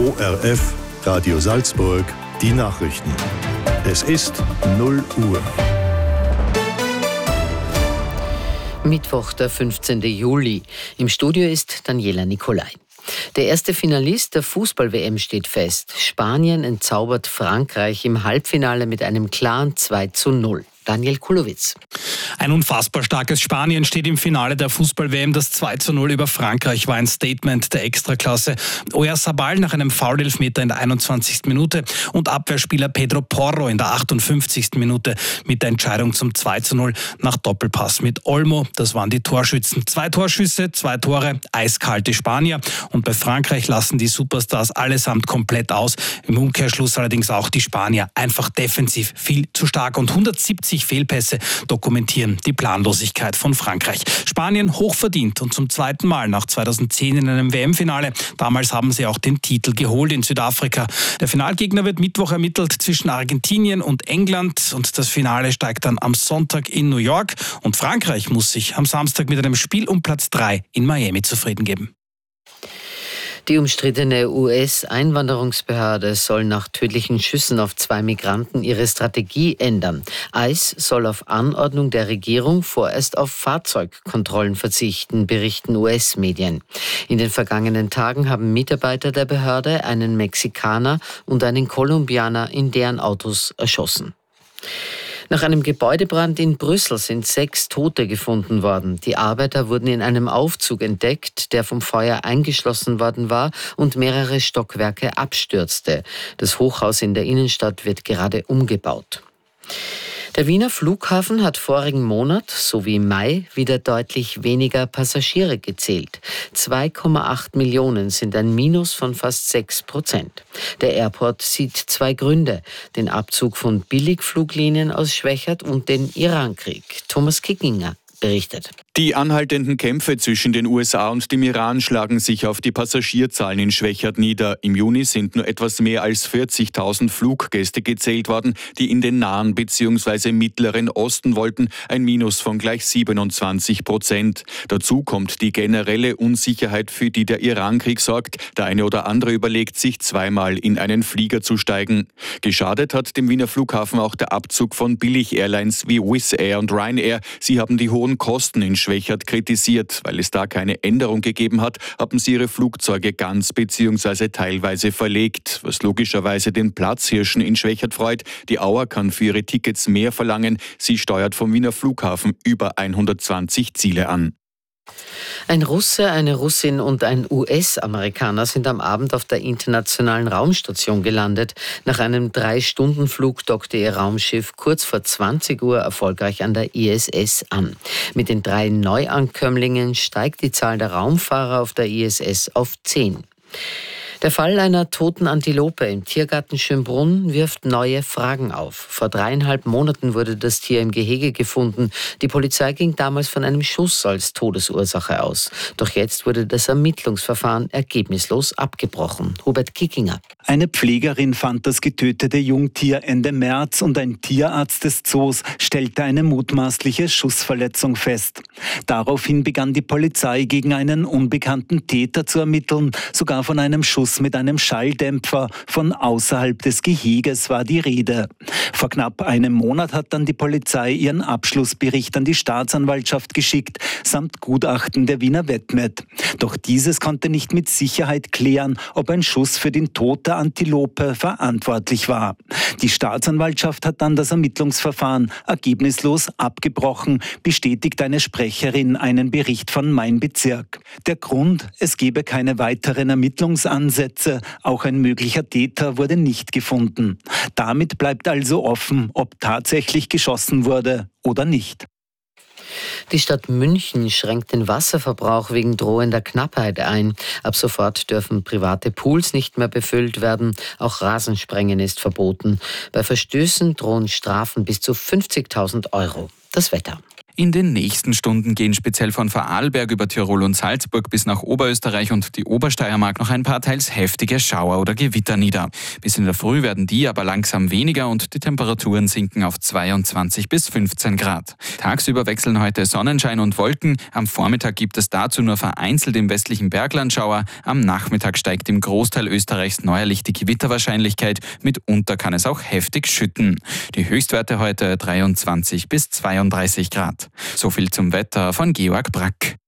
ORF Radio Salzburg, die Nachrichten. Es ist 0 Uhr. Mittwoch, der 15. Juli. Im Studio ist Daniela Nicolai. Der erste Finalist der Fußball-WM steht fest. Spanien entzaubert Frankreich im Halbfinale mit einem klaren 2:0. Daniel Kulowitz. Ein unfassbar starkes Spanien steht im Finale der Fußball-WM. Das 2:0 über Frankreich war ein Statement der Extraklasse. Oyarzabal nach einem Foul-Elfmeter in der 21. Minute und Abwehrspieler Pedro Porro in der 58. Minute mit der Entscheidung zum 2:0 nach Doppelpass mit Olmo. Das waren die Torschützen. 2 Torschüsse, 2 Tore, eiskalte Spanier. Und bei Frankreich lassen die Superstars allesamt komplett aus. Im Umkehrschluss allerdings auch die Spanier einfach defensiv viel zu stark. Und 170 Fehlpässe dokumentieren die Planlosigkeit von Frankreich. Spanien hochverdient und zum zweiten Mal nach 2010 in einem WM-Finale. Damals haben sie auch den Titel geholt in Südafrika. Der Finalgegner wird Mittwoch ermittelt zwischen Argentinien und England und das Finale steigt dann am Sonntag in New York. Und Frankreich muss sich am Samstag mit einem Spiel um Platz 3 in Miami zufrieden geben. Die umstrittene US-Einwanderungsbehörde soll nach tödlichen Schüssen auf 2 Migranten ihre Strategie ändern. ICE soll auf Anordnung der Regierung vorerst auf Fahrzeugkontrollen verzichten, berichten US-Medien. In den vergangenen Tagen haben Mitarbeiter der Behörde einen Mexikaner und einen Kolumbianer in deren Autos erschossen. Nach einem Gebäudebrand in Brüssel sind 6 Tote gefunden worden. Die Arbeiter wurden in einem Aufzug entdeckt, der vom Feuer eingeschlossen worden war und mehrere Stockwerke abstürzte. Das Hochhaus in der Innenstadt wird gerade umgebaut. Der Wiener Flughafen hat vorigen Monat, so wie im Mai, wieder deutlich weniger Passagiere gezählt. 2,8 Millionen sind ein Minus von fast 6%. Der Airport sieht 2 Gründe: den Abzug von Billigfluglinien aus Schwechat und den Irankrieg. Thomas Kickinger berichtet. Die anhaltenden Kämpfe zwischen den USA und dem Iran schlagen sich auf die Passagierzahlen in Schwechat nieder. Im Juni sind nur etwas mehr als 40.000 Fluggäste gezählt worden, die in den Nahen bzw. Mittleren Osten wollten, ein Minus von gleich 27%. Dazu kommt die generelle Unsicherheit, für die der Irankrieg sorgt. Der eine oder andere überlegt sich zweimal, in einen Flieger zu steigen. Geschadet hat dem Wiener Flughafen auch der Abzug von Billig-Airlines wie Wizz Air und Ryanair. Sie haben die hohen Kosten in Schwechat kritisiert. Weil es da keine Änderung gegeben hat, haben sie ihre Flugzeuge ganz bzw. teilweise verlegt, was logischerweise den Platzhirschen in Schwechat freut. Die Auer kann für ihre Tickets mehr verlangen. Sie steuert vom Wiener Flughafen über 120 Ziele an. Ein Russe, eine Russin und ein US-Amerikaner sind am Abend auf der Internationalen Raumstation gelandet. Nach einem 3-Stunden-Flug dockte ihr Raumschiff kurz vor 20 Uhr erfolgreich an der ISS an. Mit den 3 Neuankömmlingen steigt die Zahl der Raumfahrer auf der ISS auf 10. Der Fall einer toten Antilope im Tiergarten Schönbrunn wirft neue Fragen auf. Vor 3,5 Monaten wurde das Tier im Gehege gefunden. Die Polizei ging damals von einem Schuss als Todesursache aus. Doch jetzt wurde das Ermittlungsverfahren ergebnislos abgebrochen. Hubert Kickinger. Eine Pflegerin fand das getötete Jungtier Ende März und ein Tierarzt des Zoos stellte eine mutmaßliche Schussverletzung fest. Daraufhin begann die Polizei gegen einen unbekannten Täter zu ermitteln. Sogar von einem Schuss mit einem Schalldämpfer von außerhalb des Geheges war die Rede. Vor knapp einem Monat hat dann die Polizei ihren Abschlussbericht an die Staatsanwaltschaft geschickt, samt Gutachten der Wiener Wettmet. Doch dieses konnte nicht mit Sicherheit klären, ob ein Schuss für den Tod der Antilope verantwortlich war. Die Staatsanwaltschaft hat dann das Ermittlungsverfahren ergebnislos abgebrochen, bestätigt eine Sprecherin einen Bericht von Mein Bezirk. Der Grund: es gebe keine weiteren Ermittlungsansätze, auch ein möglicher Täter wurde nicht gefunden. Damit bleibt also offen, ob tatsächlich geschossen wurde oder nicht. Die Stadt München schränkt den Wasserverbrauch wegen drohender Knappheit ein. Ab sofort dürfen private Pools nicht mehr befüllt werden. Auch Rasensprengen ist verboten. Bei Verstößen drohen Strafen bis zu 50.000 €. Das Wetter. In den nächsten Stunden gehen speziell von Vorarlberg über Tirol und Salzburg bis nach Oberösterreich und die Obersteiermark noch ein paar teils heftige Schauer oder Gewitter nieder. Bis in der Früh werden die aber langsam weniger und die Temperaturen sinken auf 22 bis 15 Grad. Tagsüber wechseln heute Sonnenschein und Wolken. Am Vormittag gibt es dazu nur vereinzelt im westlichen Bergland Schauer. Am Nachmittag steigt im Großteil Österreichs neuerlich die Gewitterwahrscheinlichkeit. Mitunter kann es auch heftig schütten. Die Höchstwerte heute 23 bis 32 Grad. So viel zum Wetter von Georg Brack.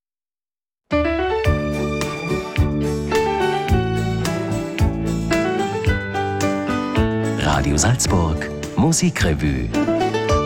Radio Salzburg Musikrevue.